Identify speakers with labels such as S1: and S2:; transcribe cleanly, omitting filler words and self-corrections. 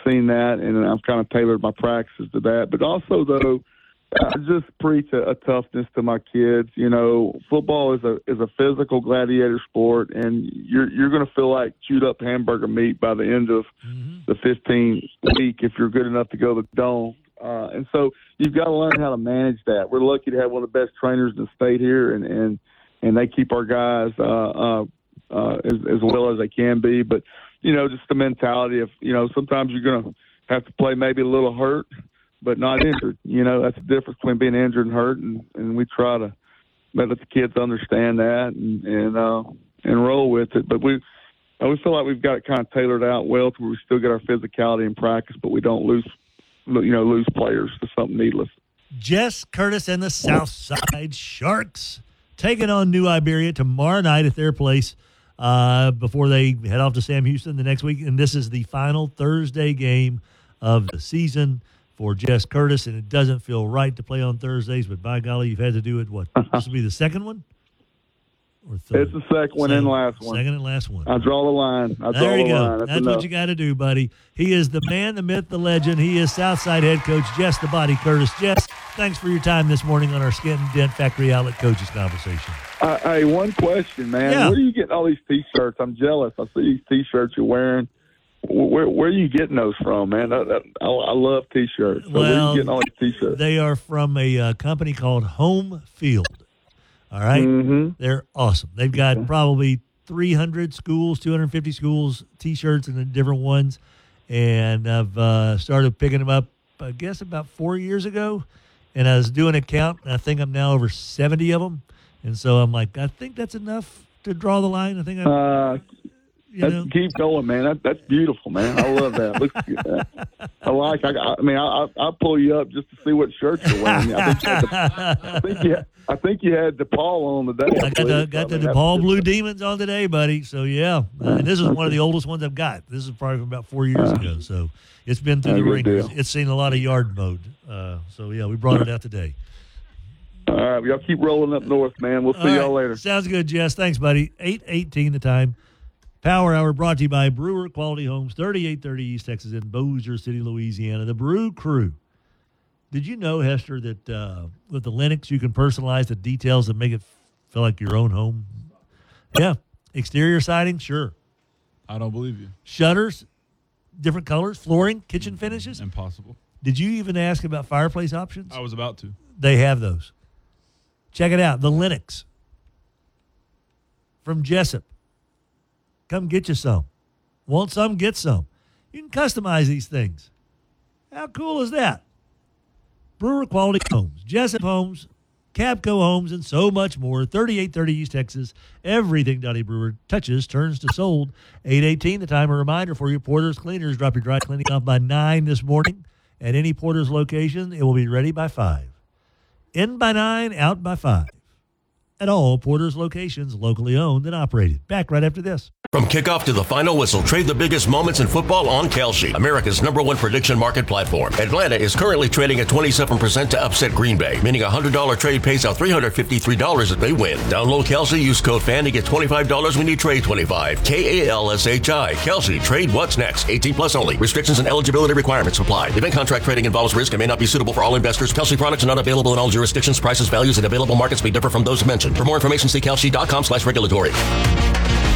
S1: seen that, and I've kind of tailored my practices to that. But also, though, I just preach a toughness to my kids. You know, football is a physical gladiator sport, and you're going to feel like chewed up hamburger meat by the end of the 15th week if you're good enough to go to the dome. And so you've got to learn how to manage that. We're lucky to have one of the best trainers in the state here, and they keep our guys as well as they can be. But, you know, just the mentality of, you know, sometimes you're going to have to play maybe a little hurt, but not injured. You know, that's the difference between being injured and hurt, and we try to let the kids understand that and roll with it. But we feel like we've got it kind of tailored out well to where we still get our physicality in practice, but we don't lose players to something needless.
S2: Jess Curtis and the Southside Sharks taking on New Iberia tomorrow night at their place before they head off to Sam Houston the next week. And this is the final Thursday game of the season for Jess Curtis, and it doesn't feel right to play on Thursdays, but by golly, you've had to do it, what, this will be the second one? Or third?
S1: It's the second and last one.
S2: Second and last one.
S1: I draw the line.
S2: There you go.
S1: Line.
S2: That's what you got to do, buddy. He is the man, the myth, the legend. He is Southside head coach Jess the Body Curtis. Jess, thanks for your time this morning on our Skin Dent Factory Outlet Coaches Conversation.
S1: Hey, one question, man.
S2: Yeah.
S1: Where are you getting all these T-shirts? I'm jealous. I see these T-shirts you're wearing. Where are you getting those from, man? I love T-shirts. So where are you getting all these T-shirts?
S2: They are from a company called Home Field. All right?
S1: Mm-hmm.
S2: They're awesome. They've got probably 300 schools, 250 schools, T-shirts and the different ones. And I've started picking them up, I guess, about 4 years ago. And I was doing a count, and I think I'm now over 70 of them. And so I'm like, I think that's enough to draw the line. I think
S1: keep going, man. That's beautiful, man. I love that. Looks good. I'll pull you up just to see what shirt you're wearing. I think you had DePaul on today.
S2: I got the DePaul Blue Demons on today, buddy. So, yeah. And this is one of the oldest ones I've got. This is probably from about 4 years ago. So, it's been through the ringer. It's seen a lot of yard mode. So, yeah, we brought it out today.
S1: All right. Y'all keep rolling up north, man. We'll see y'all later.
S2: Sounds good, Jess. Thanks, buddy. 8:18 the time. Power Hour brought to you by Brewer Quality Homes, 3830 East Texas in Bossier City, Louisiana. The Brew Crew. Did you know, Hester, that with the Lennox you can personalize the details that make it feel like your own home? Yeah. Exterior siding, sure.
S3: I don't believe you.
S2: Shutters, different colors, flooring, kitchen finishes.
S3: Impossible.
S2: Did you even ask about fireplace options?
S3: I was about to.
S2: They have those. Check it out. The Lennox from Jessup. Come get you some. Want some? Get some. You can customize these things. How cool is that? Brewer Quality Homes, Jessup Homes, Cabco Homes, and so much more. 3830 East Texas. Everything Donnie Brewer touches turns to sold. 8:18 the time. A reminder for you, Porter's Cleaners. Drop your dry cleaning off by 9 this morning. At any Porter's location, it will be ready by 5. In by 9, out by 5. At all Porter's locations, locally owned and operated. Back right after this.
S4: From kickoff to the final whistle, trade the biggest moments in football on Kalshi, America's #1 prediction market platform. Atlanta is currently trading at 27% to upset Green Bay, meaning a $100 trade pays out $353 if they win. Download Kalshi, use code FAN to get $25 when you trade 25. KALSHI. Kalshi. Trade what's next. 18 plus only. Restrictions and eligibility requirements apply. Event contract trading involves risk and may not be suitable for all investors. Kalshi products are not available in all jurisdictions. Prices, values, and available markets may differ from those mentioned. For more information, see kalshi.com/regulatory.